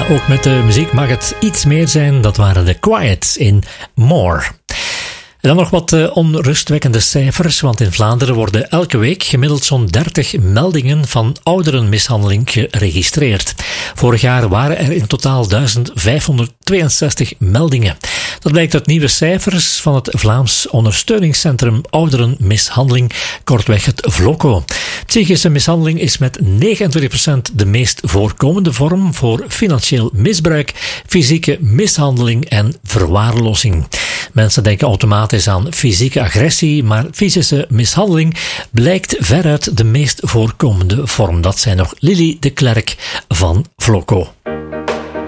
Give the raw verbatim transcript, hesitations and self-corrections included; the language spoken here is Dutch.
Ja, ook met de muziek mag het iets meer zijn. Dat waren de Quiets in More. En dan nog wat uh, onrustwekkende cijfers, want in Vlaanderen worden elke week gemiddeld zo'n dertig meldingen van ouderenmishandeling geregistreerd. Vorig jaar waren er in totaal duizend vijfhonderdtweeënzestig meldingen. Dat blijkt uit nieuwe cijfers van het Vlaams Ondersteuningscentrum Ouderenmishandeling, kortweg het VLOCO. Psychische mishandeling is met negenentwintig procent de meest voorkomende vorm voor financieel misbruik, fysieke mishandeling en verwaarlozing. Mensen denken automatisch aan fysieke agressie, maar fysische mishandeling blijkt veruit de meest voorkomende vorm. Dat zei nog Lily de Klerk van VLOCO.